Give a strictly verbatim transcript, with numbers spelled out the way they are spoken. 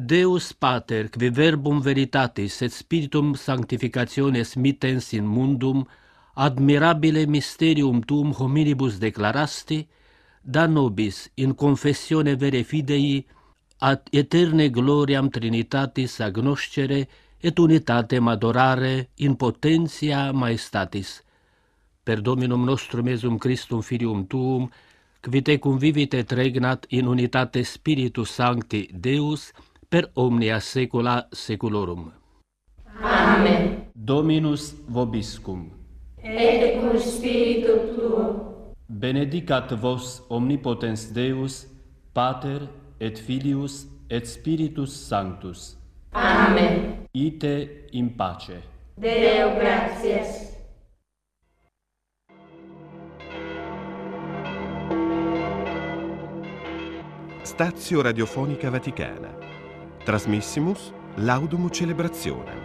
Deus Pater, qui verbum veritatis et spiritum sanctificationes mittens in mundum, admirabile mysterium tuum hominibus declarasti, da nobis in confessione vere fidei ad eterne gloriam Trinitatis agnoscere et unitatem adorare in potentia maestatis. Per Dominum nostrum Iesum Christum Filium tuum, qui te convivit et regnat in unitate Spiritus Sancti Deus, per omnia saecula saeculorum. Amen. Dominus vobiscum. Et cum spiritu tuo. Benedicat vos omnipotens Deus, Pater et Filius et Spiritus Sanctus. Amen. Ite in pace. Deo gratias. Stazio Radiofonica Vaticana. Trasmissimus Laudum Celebrationem.